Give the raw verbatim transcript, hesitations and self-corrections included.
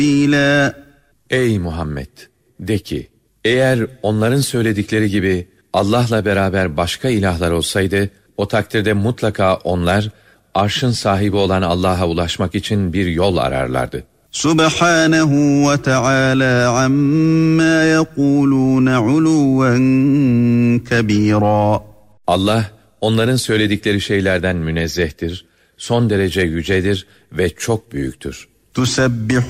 Ey Muhammed! De ki, eğer onların söyledikleri gibi Allah'la beraber başka ilahlar olsaydı, o takdirde mutlaka onlar, arşın sahibi olan Allah'a ulaşmak için bir yol ararlardı. Subhanahu ve Teala amma yekulun uluven kebira. Allah, onların söyledikleri şeylerden münezzehtir, son derece yücedir ve çok büyüktür. تُسَبِّحُ